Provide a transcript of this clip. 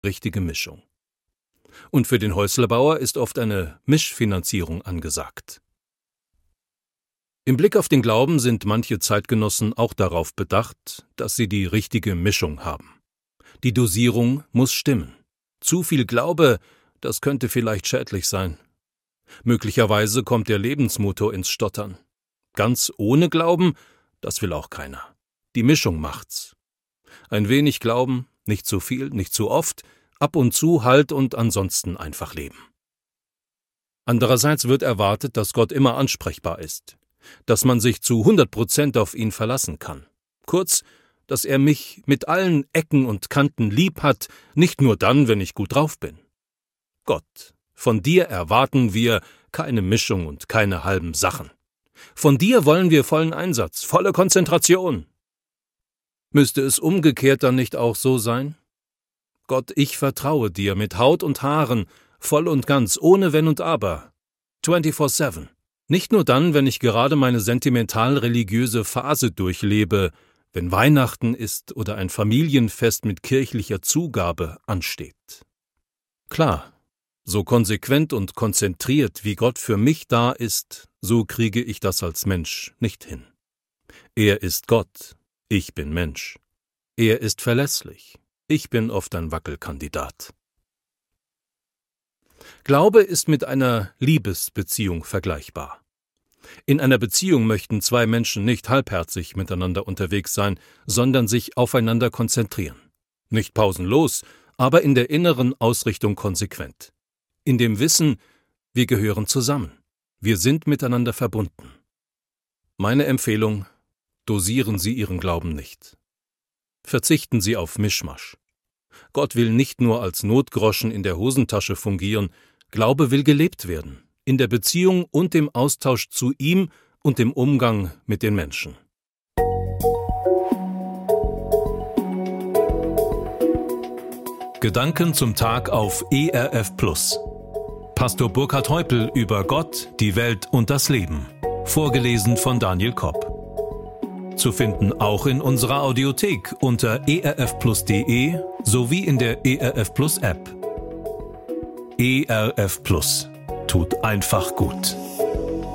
richtige Mischung. Und für den Häuslebauer ist oft eine Mischfinanzierung angesagt. Im Blick auf den Glauben sind manche Zeitgenossen auch darauf bedacht, dass sie die richtige Mischung haben. Die Dosierung muss stimmen. Zu viel Glaube, das könnte vielleicht schädlich sein. Möglicherweise kommt der Lebensmotor ins Stottern. Ganz ohne Glauben, das will auch keiner. Die Mischung macht's. Ein wenig Glauben, nicht zu viel, nicht zu oft, ab und zu halt und ansonsten einfach leben. Andererseits wird erwartet, dass Gott immer ansprechbar ist, dass man sich zu 100% auf ihn verlassen kann. Kurz, dass er mich mit allen Ecken und Kanten lieb hat, nicht nur dann, wenn ich gut drauf bin. Gott, von dir erwarten wir keine Mischung und keine halben Sachen. Von dir wollen wir vollen Einsatz, volle Konzentration. Müsste es umgekehrt dann nicht auch so sein? Gott, ich vertraue dir mit Haut und Haaren, voll und ganz, ohne Wenn und Aber, 24/7. Nicht nur dann, wenn ich gerade meine sentimental-religiöse Phase durchlebe, wenn Weihnachten ist oder ein Familienfest mit kirchlicher Zugabe ansteht. Klar, so konsequent und konzentriert, wie Gott für mich da ist, so kriege ich das als Mensch nicht hin. Er ist Gott, ich bin Mensch. Er ist verlässlich, ich bin oft ein Wackelkandidat. Glaube ist mit einer Liebesbeziehung vergleichbar. In einer Beziehung möchten zwei Menschen nicht halbherzig miteinander unterwegs sein, sondern sich aufeinander konzentrieren. Nicht pausenlos, aber in der inneren Ausrichtung konsequent. In dem Wissen, wir gehören zusammen. Wir sind miteinander verbunden. Meine Empfehlung: dosieren Sie Ihren Glauben nicht. Verzichten Sie auf Mischmasch. Gott will nicht nur als Notgroschen in der Hosentasche fungieren, Glaube will gelebt werden, in der Beziehung und dem Austausch zu ihm und dem Umgang mit den Menschen. Gedanken zum Tag auf ERF+. Pastor Burkhard Heupel über Gott, die Welt und das Leben. Vorgelesen von Daniel Kopp. Zu finden auch in unserer Audiothek unter erfplus.de sowie in der ERF Plus App. ERF Plus tut einfach gut.